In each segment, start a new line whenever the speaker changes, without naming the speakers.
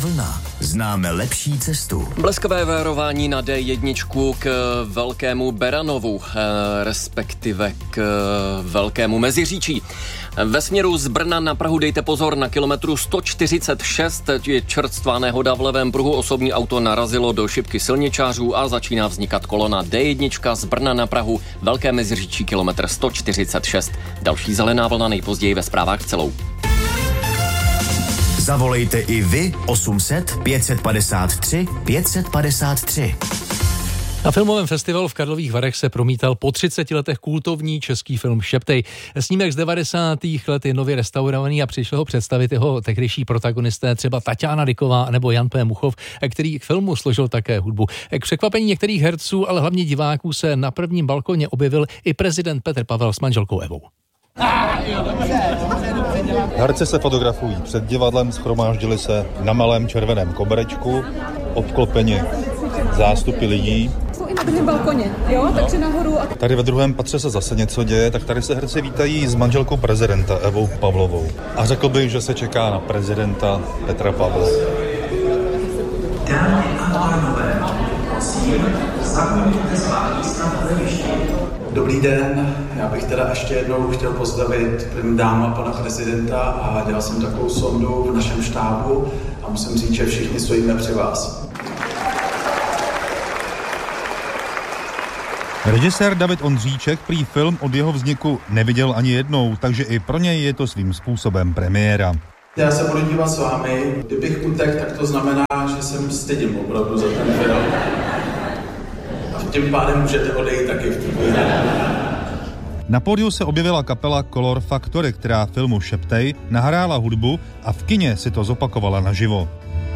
vlna. Známe lepší cestu.
Bleskavé varování na D1 k Velkému Beranovu, respektive k Velkému Meziříčí. Ve směru z Brna na Prahu dejte pozor, na kilometru 146 je čerstvá nehoda v levém pruhu. Osobní auto narazilo do šipky silničářů a začíná vznikat kolona D1 z Brna na Prahu, Velké Meziříčí, kilometr 146. Další zelená vlna nejpozději ve zprávách celou.
Zavolejte i vy 800 553 553.
Na filmovém festivalu v Karlových Varech se promítal po 30 letech kultovní český film Šeptej. Snímek z 90. let je nově restaurovaný a přišli ho představit jeho tehdejší protagonisté, třeba Taťána Dyková nebo Jan P. Muchov, který k filmu složil také hudbu. K překvapení některých herců, ale hlavně diváků, se na prvním balkoně objevil i prezident Petr Pavel s manželkou Evou.
Herci se fotografují před divadlem, shromáždili se na malém červeném koberečku, obklopeni zástupy lidí.
Jsou i na druhém balkoně, jo? Takže nahoru.
Tady ve druhém patře se zase něco děje, tak tady se herci vítají s manželkou prezidenta Evou Pavlovou. A řekl bych, že se čeká na prezidenta Petra Pavla.
Dámy a pánové, prosím, zaujměte svá místa na jevišti. Dobrý den, já bych teda ještě jednou chtěl pozdravit dáma pana prezidenta a dělal jsem takovou sondu v našem štábu a musím říct, že všichni stojíme při vás.
Režisér David Ondříček prý film od jeho vzniku neviděl ani jednou, takže i pro něj je to svým způsobem premiéra.
Já se budu dívat s vámi. Kdybych utek, tak to znamená, že jsem stydím opravdu za ten film. A tím pádem můžete odejít taky v tu
Na pódiu se objevila kapela Color Factory, která filmu Šeptej nahrála hudbu a v kině si to zopakovala naživo.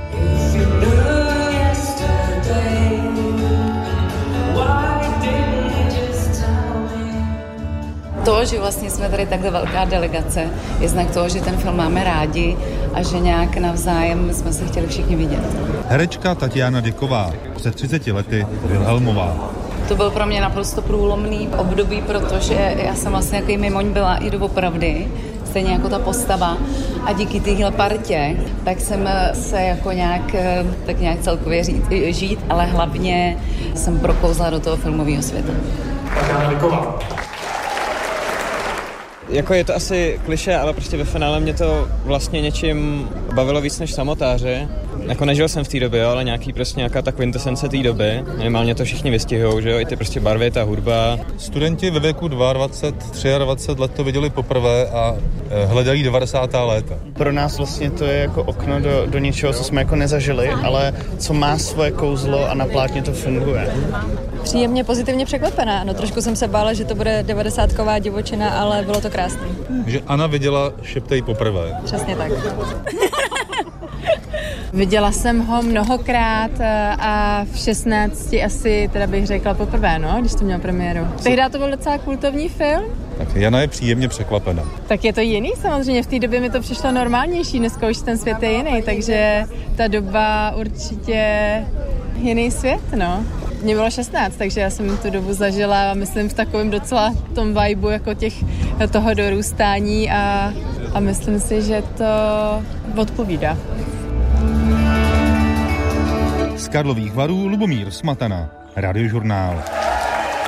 To, že vlastně jsme tady takhle velká delegace, je znak toho, že ten film máme rádi a že nějak navzájem jsme se chtěli všichni vidět.
Herečka Taťána Dyková, před 30 lety Vilhelmová.
To byl pro mě naprosto průlomný období, protože já jsem vlastně jako mimoň byla i doopravdy, stejně jako ta postava. A díky téhle partě, tak jsem se jako nějak celkově žít, ale hlavně jsem prokouzla do toho filmového světa.
Taťána Dyková.
Jako je to asi klišé, ale prostě ve finále mě to vlastně něčím bavilo víc než samotáře. Jako nežil jsem v té době, ale nějaká ta kvintesence té doby. Minimálně to všichni vystihujou, že jo, i ty prostě barvy, ta hudba.
Studenti ve věku 22, 23 let to viděli poprvé a hledají 90. léta.
Pro nás vlastně to je jako okno do něčeho, co jsme jako nezažili, ale co má svoje kouzlo a na plátně to funguje.
Příjemně pozitivně překvapená. No trošku jsem se bála, že to bude 90ková divočina, ale bylo to krásné.
Že Anna viděla Šeptej poprvé.
Přesně tak.
Viděla jsem ho mnohokrát a v 16 asi teda bych řekla poprvé, no, když to měl premiéru. Tehdy to byl docela kultovní film.
Tak Jana je příjemně překvapena.
Tak je to jiný samozřejmě, v té době mi to přišlo normálnější, dneska už ten svět je jiný, takže ta doba určitě jiný svět, no. Mně bylo 16, takže já jsem tu dobu zažila, myslím, v takovém docela tom vibu jako toho dorůstání a myslím si, že to odpovídá.
Z Karlových Varů Lubomír Smatana, Radiožurnál.